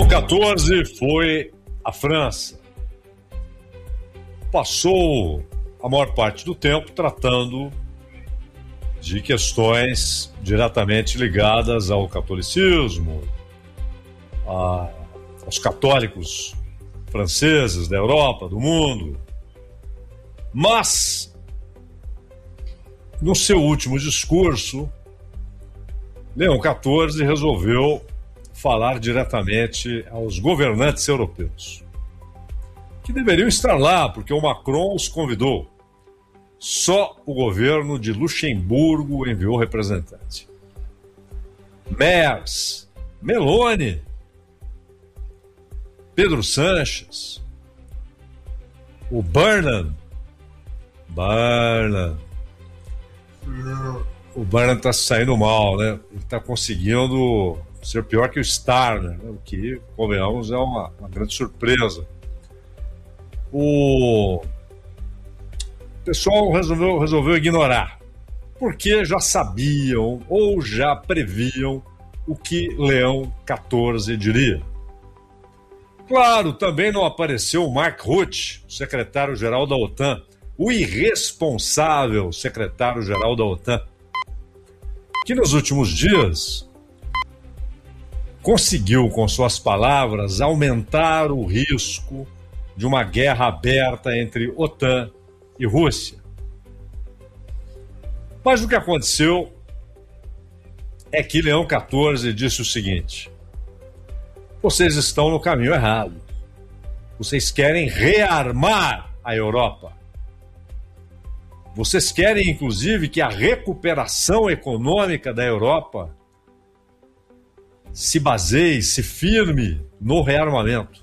Leão XIV foi a França. Passou a maior parte do tempo tratando de questões diretamente ligadas ao catolicismo, aos católicos franceses da Europa, do mundo. Mas, no seu último discurso, Leão XIV resolveu falar diretamente aos governantes europeus, que deveriam estar lá, porque o Macron os convidou. Só o governo de Luxemburgo enviou representante. Merz, Meloni, Pedro Sánchez, o Burnham. O Burnham está saindo mal, né? Ele está conseguindo ser pior que o Starmer, né? O que, convenhamos, é uma grande surpresa. O pessoal resolveu ignorar, porque já sabiam ou já previam o que Leão XIV diria. Claro, também não apareceu o Mark Rutte, o secretário-geral da OTAN, o irresponsável secretário-geral da OTAN, que nos últimos dias conseguiu, com suas palavras, aumentar o risco de uma guerra aberta entre OTAN e Rússia. Mas o que aconteceu é que Leão XIV disse o seguinte: vocês estão no caminho errado. Vocês querem rearmar a Europa. Vocês querem, inclusive, que a recuperação econômica da Europa se baseie, se firme no rearmamento.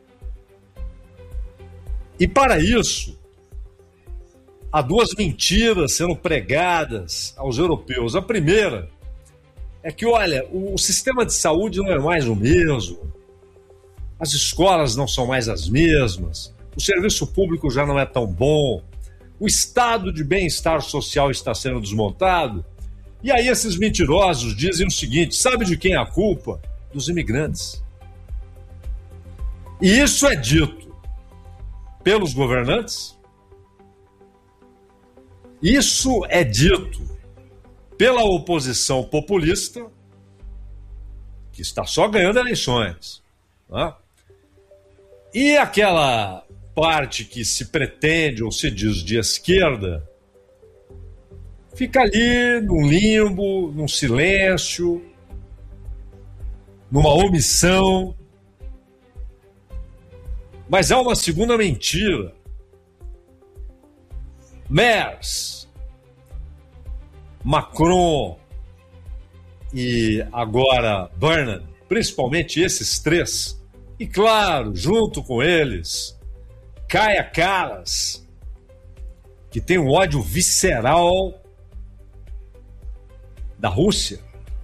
E para isso, há duas mentiras sendo pregadas aos europeus. A primeira é que, olha, o sistema de saúde não é mais o mesmo, as escolas não são mais as mesmas, o serviço público já não é tão bom, o estado de bem-estar social está sendo desmontado. E aí esses mentirosos dizem o seguinte: sabe de quem é a culpa? Dos imigrantes. E isso é dito pelos governantes, isso é dito pela oposição populista, que está só ganhando eleições, né? E aquela parte que se pretende ou se diz de esquerda fica ali num limbo, num silêncio, numa omissão. Mas há uma segunda mentira. Merz, Macron e agora Burnham, principalmente esses três, e claro, junto com eles, Kaja Kallas, que tem um ódio visceral da Rússia,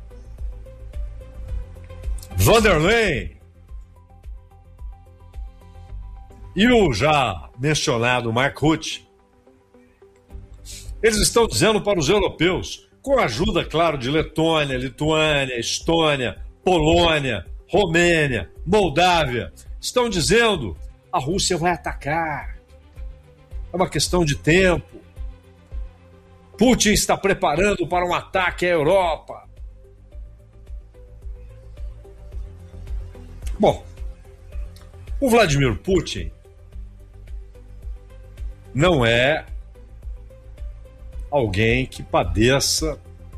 von der Leyen e o já mencionado Mark Rutte. Eles estão dizendo para os europeus, com a ajuda, claro, de Letônia, Lituânia, Estônia, Polônia, Romênia, Moldávia, estão dizendo: a Rússia vai atacar. É uma questão de tempo. Putin está preparando para um ataque à Europa. Bom, o Vladimir Putin não é alguém que padeça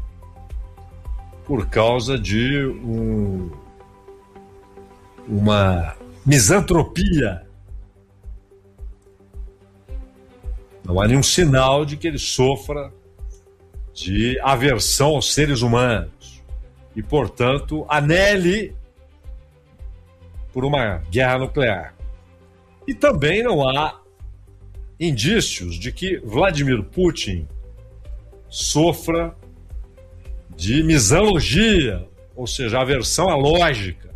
por causa de uma misantropia. Não há nenhum sinal de que ele sofra de aversão aos seres humanos e, portanto, anele por uma guerra nuclear. E também não há indícios de que Vladimir Putin sofra de misologia, ou seja, aversão à lógica.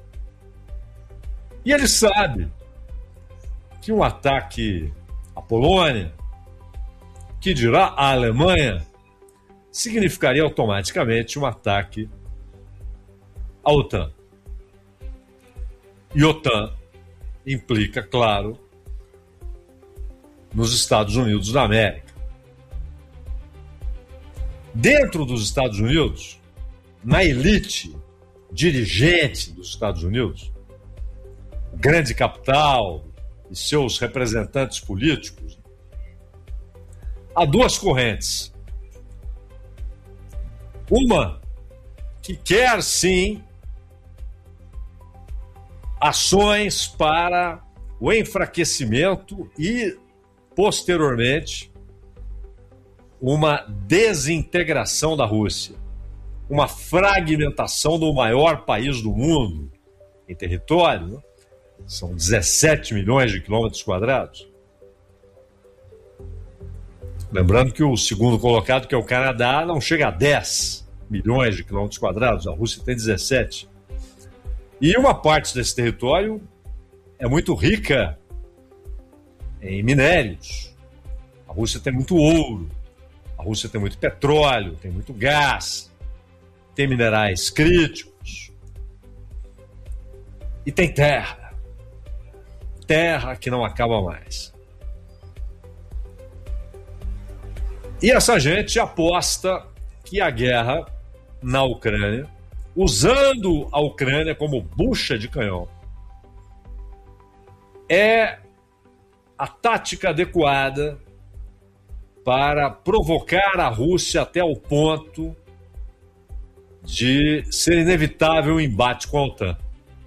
E ele sabe que um ataque à Polônia, que dirá a Alemanha, significaria automaticamente um ataque à OTAN. E OTAN implica, claro, nos Estados Unidos da América. Dentro dos Estados Unidos, na elite dirigente dos Estados Unidos, grande capital e seus representantes políticos, há duas correntes. Uma que quer, sim, ações para o enfraquecimento e, posteriormente, uma desintegração da Rússia, uma fragmentação do maior país do mundo em território, né? São 17 milhões de quilômetros quadrados. Lembrando que o segundo colocado, que é o Canadá, não chega a 10 milhões de quilômetros quadrados, a Rússia tem 17. E uma parte desse território é muito rica em minérios. A Rússia tem muito ouro, a Rússia tem muito petróleo, tem muito gás, tem minerais críticos e tem terra. Terra que não acaba mais. E essa gente aposta que a guerra na Ucrânia, usando a Ucrânia como bucha de canhão, é a tática adequada para provocar a Rússia até o ponto de ser inevitável o embate com a OTAN.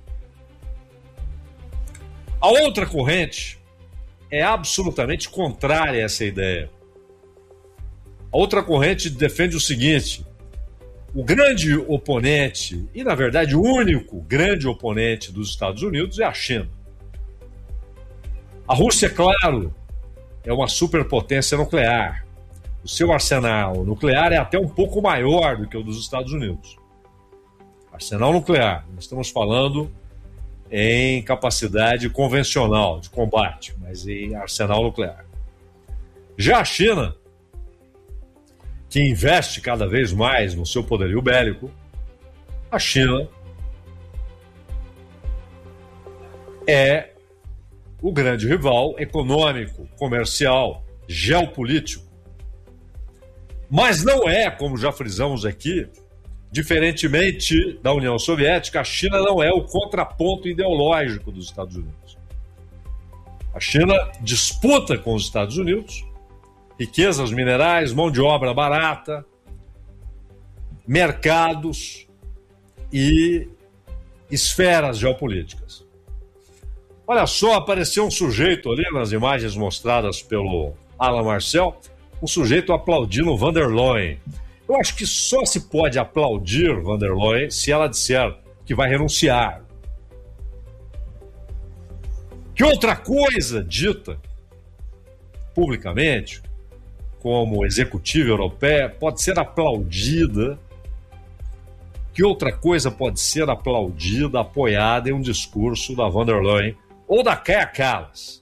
A outra corrente é absolutamente contrária a essa ideia. A outra corrente defende o seguinte: o grande oponente, e na verdade o único grande oponente dos Estados Unidos é a China. A Rússia, claro, é uma superpotência nuclear. O seu arsenal nuclear é até um pouco maior do que o dos Estados Unidos. Arsenal nuclear, nós estamos falando em capacidade convencional de combate, mas em arsenal nuclear. Já a China, que investe cada vez mais no seu poderio bélico, a China é o grande rival econômico, comercial, geopolítico. Mas não é, como já frisamos aqui, diferentemente da União Soviética, a China não é o contraponto ideológico dos Estados Unidos. A China disputa com os Estados Unidos riquezas minerais, mão de obra barata, mercados e esferas geopolíticas. Olha só, apareceu um sujeito ali nas imagens mostradas pelo Alan Marcel, um sujeito aplaudindo van der Leyen. Eu acho que só se pode aplaudir van der Leyen se ela disser que vai renunciar. Que outra coisa dita publicamente, como executiva europeia, pode ser aplaudida? Que outra coisa pode ser aplaudida, apoiada em um discurso da van der Leyen ou da Kaja Kallas?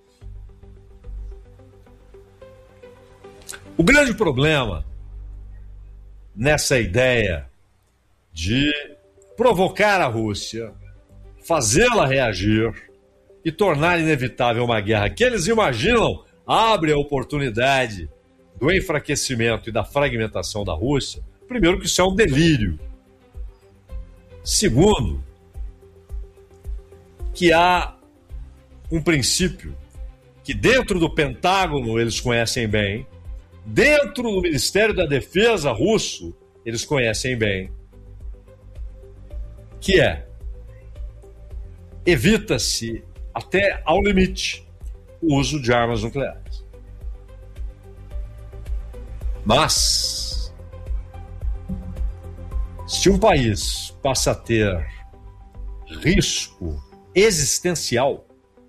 O grande problema nessa ideia de provocar a Rússia, fazê-la reagir e tornar inevitável uma guerra que eles imaginam abre a oportunidade do enfraquecimento e da fragmentação da Rússia. Primeiro, que isso é um delírio. Segundo, que há um princípio que dentro do Pentágono eles conhecem bem, dentro do Ministério da Defesa russo eles conhecem bem, que é: evita-se até ao limite o uso de armas nucleares. Mas se um país passa a ter risco existencial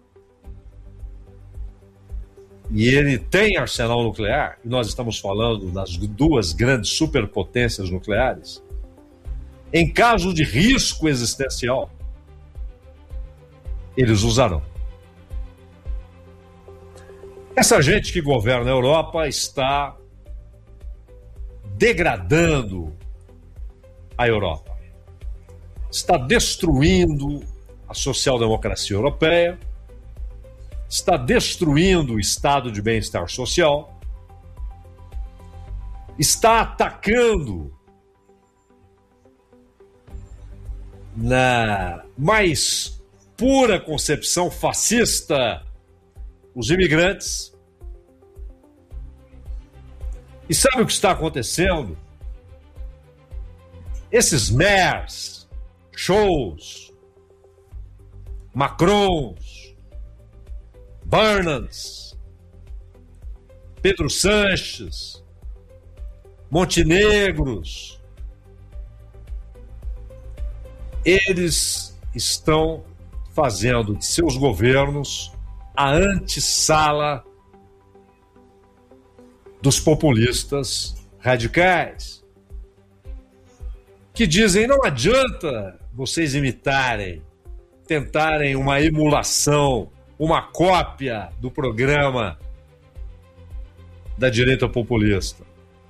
e ele tem arsenal nuclear, e nós estamos falando das duas grandes superpotências nucleares, em caso de risco existencial, eles usarão. Essa gente que governa a Europa está degradando a Europa, está destruindo a social-democracia europeia, está destruindo o estado de bem-estar social, está atacando na mais pura concepção fascista os imigrantes. E sabe o que está acontecendo? Esses mayors, shows, Macrons, Burnhams, Pedro Sanches, Montenegros, eles estão fazendo de seus governos a antessala dos populistas radicais, que dizem: não adianta vocês imitarem, tentarem uma emulação, uma cópia do programa da direita populista.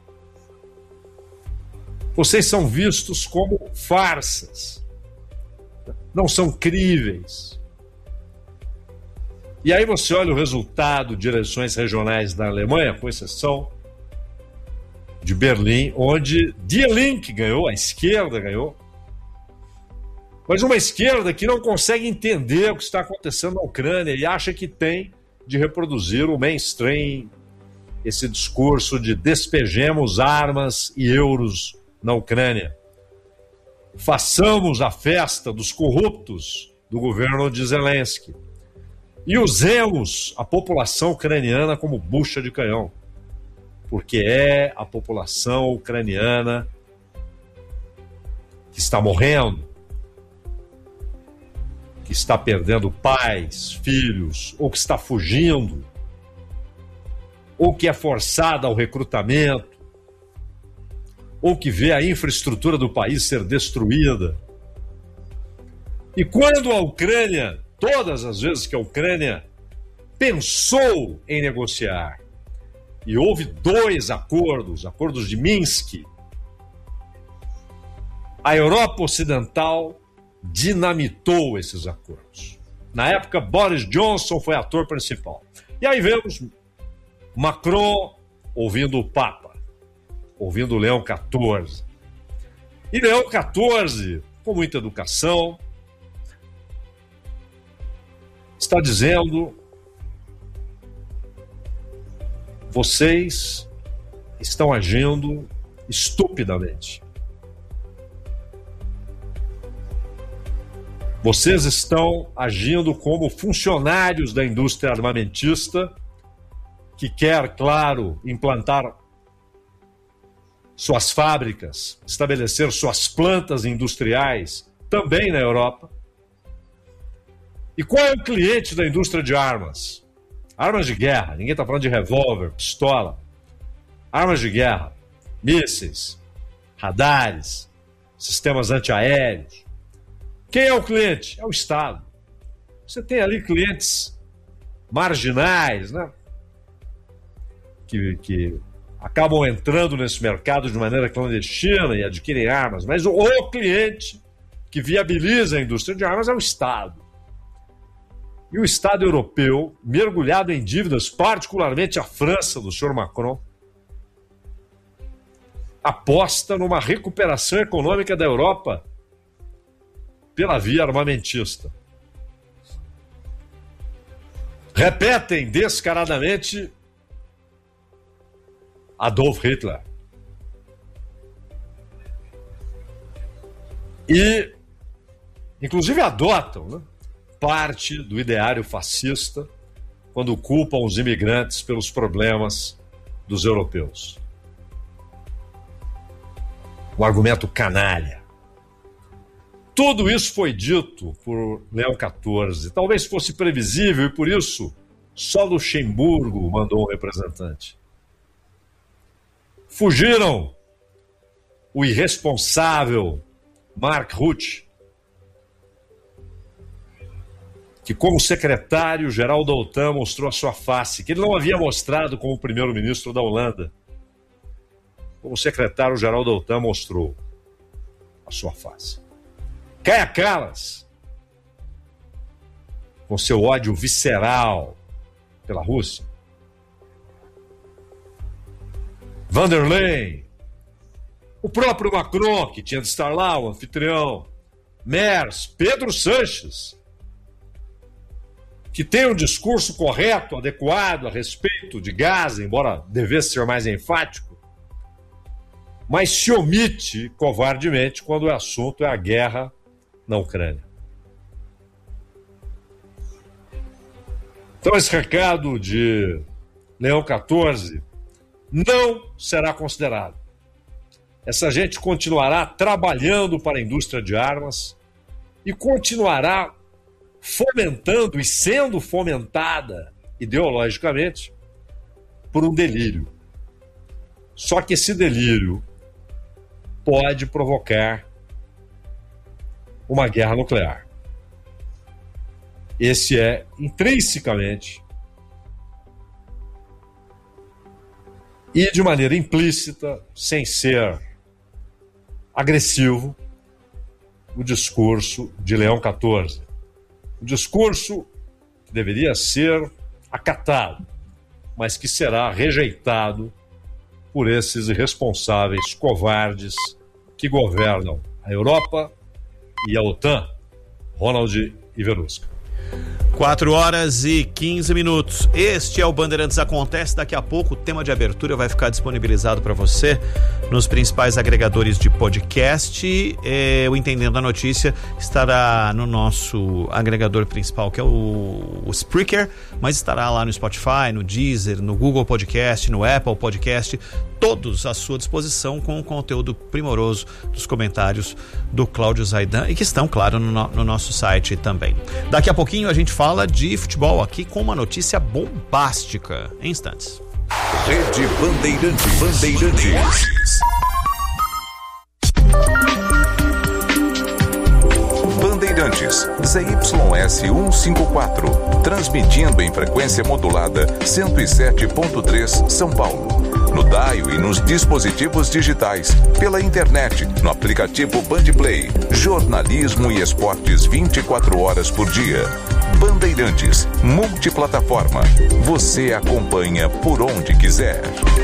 Vocês são vistos como farsas, não são críveis. E aí você olha o resultado de eleições regionais da Alemanha, com exceção de Berlim, onde Die Linke ganhou, a esquerda ganhou, mas uma esquerda que não consegue entender o que está acontecendo na Ucrânia e acha que tem de reproduzir o mainstream, esse discurso de despejemos armas e euros na Ucrânia. Façamos a festa dos corruptos do governo de Zelensky e usemos a população ucraniana como bucha de canhão, porque é a população ucraniana que está morrendo, que está perdendo pais, filhos, ou que está fugindo, ou que é forçada ao recrutamento, ou que vê a infraestrutura do país ser destruída. E quando a Ucrânia, todas as vezes que a Ucrânia pensou em negociar, e houve 2 acordos de Minsk, a Europa Ocidental dinamitou esses acordos. Na época, Boris Johnson foi ator principal. E aí vemos Macron ouvindo o Papa, ouvindo o Leão XIV. E Leão XIV, com muita educação, está dizendo: vocês estão agindo estupidamente. Vocês estão agindo como funcionários da indústria armamentista, que quer, claro, implantar suas fábricas, estabelecer suas plantas industriais também na Europa. E qual é o cliente da indústria de armas? Armas de guerra, ninguém está falando de revólver, pistola. Armas de guerra, mísseis, radares, sistemas antiaéreos. Quem é o cliente? É o Estado. Você tem ali clientes marginais, né? Que acabam entrando nesse mercado de maneira clandestina e adquirem armas, mas o cliente que viabiliza a indústria de armas é o Estado. E o Estado europeu, mergulhado em dívidas, particularmente a França, do senhor Macron, aposta numa recuperação econômica da Europa pela via armamentista. Repetem descaradamente Adolf Hitler. E, inclusive, adotam, né, parte do ideário fascista quando culpam os imigrantes pelos problemas dos europeus. Um argumento canalha. Tudo isso foi dito por Leão XIV. Talvez fosse previsível e, por isso, só Luxemburgo mandou um representante. Fugiram o irresponsável Mark Rutte, que como secretário-geral da OTAN mostrou a sua face, que ele não havia mostrado como primeiro-ministro da Holanda. Como secretário-geral da OTAN mostrou a sua face. Kaja Kallas, com seu ódio visceral pela Rússia. Vanderlei, o próprio Macron, que tinha de estar lá, o anfitrião, Merz, Pedro Sanches, que tem um discurso correto, adequado a respeito de Gaza, embora devesse ser mais enfático, mas se omite covardemente quando o assunto é a guerra na Ucrânia. Então esse recado de Leão XIV não será considerado. Essa gente continuará trabalhando para a indústria de armas e continuará fomentando e sendo fomentada ideologicamente por um delírio. Só que esse delírio pode provocar uma guerra nuclear. Esse é intrinsecamente e de maneira implícita, sem ser agressivo, o discurso de Leão XIV. Um discurso que deveria ser acatado, mas que será rejeitado por esses irresponsáveis covardes que governam a Europa e a OTAN. Ronald Iverusca. 4h15. Este é o Bandeirantes Acontece. Daqui a pouco o tema de abertura vai ficar disponibilizado para você nos principais agregadores de podcast. O Entendendo a Notícia estará no nosso agregador principal, que é o Spreaker, mas estará lá no Spotify, no Deezer, no Google Podcast, no Apple Podcast, todos à sua disposição, com o conteúdo primoroso dos comentários do Cláudio Zaidan e que estão, claro, no nosso site também. Daqui a pouquinho a gente fala de futebol aqui com uma notícia bombástica em instantes. Rede Bandeirantes. Bandeirantes, ZYS 154, transmitindo em frequência modulada 107.3 São Paulo. No dial e nos dispositivos digitais, pela internet, no aplicativo Bandplay, jornalismo e esportes 24 horas por dia. Bandeirantes, multiplataforma. Você acompanha por onde quiser.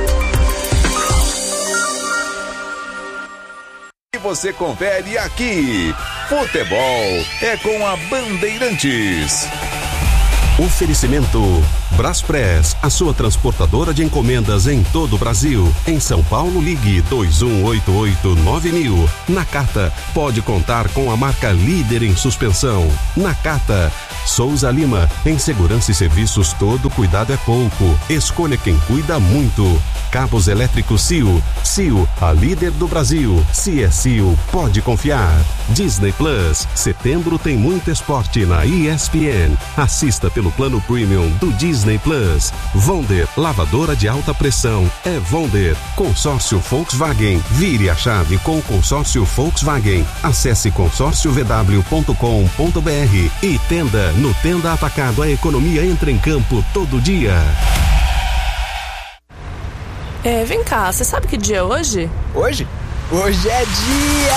E você confere aqui. Futebol é com a Bandeirantes. Oferecimento Braspress, a sua transportadora de encomendas em todo o Brasil. Em São Paulo, ligue 2188-9000. Nakata, pode contar com a marca líder em suspensão. Nakata. Souza Lima, em segurança e serviços todo cuidado é pouco. Escolha quem cuida muito. Cabos elétricos Sil. Sil, a líder do Brasil. Se é Sil, pode confiar. Disney Plus, setembro tem muito esporte na ESPN. Assista pelo plano premium do Disney Plus. Vonder, lavadora de alta pressão. É Vonder. Consórcio Volkswagen. Vire a chave com o consórcio Volkswagen. Acesse consórciovw.com.br e Tenda. No Tenda Atacado, a economia entra em campo todo dia. Vem cá, você sabe que dia é hoje? Hoje? Hoje é dia